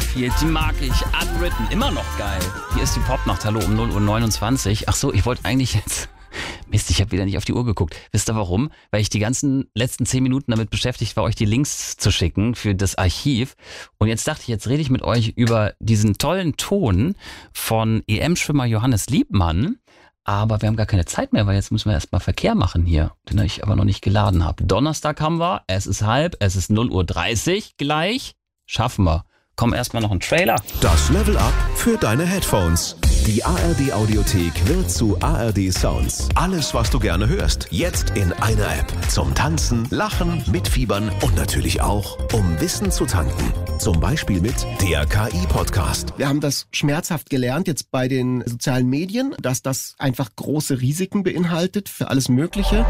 Field, die mag ich. Unwritten, immer noch geil. Hier ist die Popnacht, hallo, um 0:29 Uhr. Ach so, ich wollte eigentlich jetzt... Mist, ich habe wieder nicht auf die Uhr geguckt. Wisst ihr warum? Weil ich die ganzen letzten 10 Minuten damit beschäftigt war, euch die Links zu schicken für das Archiv. Und jetzt dachte ich, jetzt rede ich mit euch über diesen tollen Ton von EM-Schwimmer Johannes Liebmann. Aber wir haben gar keine Zeit mehr, weil jetzt müssen wir erstmal Verkehr machen hier, den ich aber noch nicht geladen habe. Donnerstag haben wir, es ist 0:30 Uhr gleich. Schaffen wir. Komm, erstmal noch ein Trailer. Das Level Up für deine Headphones. Die ARD Audiothek wird zu ARD Sounds. Alles, was du gerne hörst, jetzt in einer App. Zum Tanzen, Lachen, Mitfiebern und natürlich auch, um Wissen zu tanken. Zum Beispiel mit der KI-Podcast. Wir haben das schmerzhaft gelernt jetzt bei den sozialen Medien, dass das einfach große Risiken beinhaltet für alles Mögliche.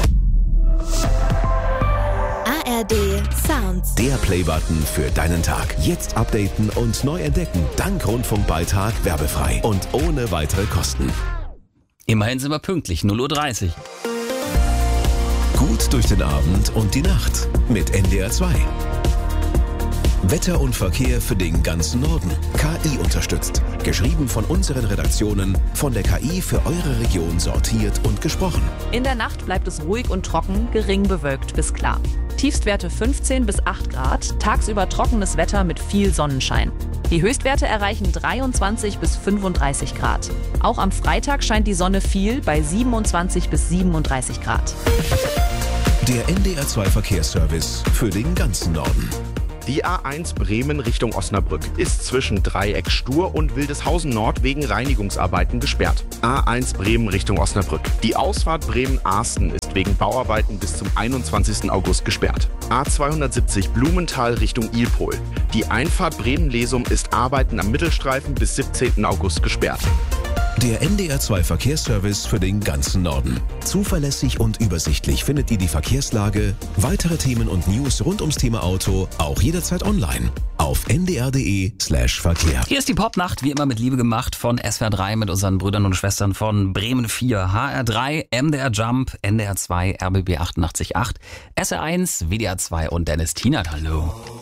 ARD Sounds. Der Playbutton für deinen Tag. Jetzt updaten und neu entdecken. Dank Rundfunkbeitrag werbefrei und ohne weitere Kosten. Immerhin sind wir pünktlich, 0:30 Uhr. Gut durch den Abend und die Nacht mit NDR 2. Wetter und Verkehr für den ganzen Norden. KI unterstützt. Geschrieben von unseren Redaktionen, von der KI für eure Region sortiert und gesprochen. In der Nacht bleibt es ruhig und trocken, gering bewölkt bis klar. Tiefstwerte 15 bis 8 Grad, tagsüber trockenes Wetter mit viel Sonnenschein. Die Höchstwerte erreichen 23 bis 35 Grad. Auch am Freitag scheint die Sonne viel bei 27 bis 37 Grad. Der NDR 2 Verkehrsservice für den ganzen Norden. Die A1 Bremen Richtung Osnabrück ist zwischen Dreieck Stur und Wildeshausen Nord wegen Reinigungsarbeiten gesperrt. A1 Bremen Richtung Osnabrück. Die Ausfahrt Bremen-Arsten ist wegen Bauarbeiten bis zum 21. August gesperrt. A270 Blumenthal Richtung Ilpol. Die Einfahrt Bremen-Lesum ist Arbeiten am Mittelstreifen bis 17. August gesperrt. Der NDR 2 Verkehrsservice für den ganzen Norden. Zuverlässig und übersichtlich findet ihr die Verkehrslage, weitere Themen und News rund ums Thema Auto auch jederzeit online auf ndr.de/Verkehr. Hier ist die Popnacht, wie immer mit Liebe gemacht von SWR 3 mit unseren Brüdern und Schwestern von Bremen 4, HR 3, MDR Jump, NDR 2, RBB 88.8, SR1, WDR 2 und Dennis Tienert. Hallo.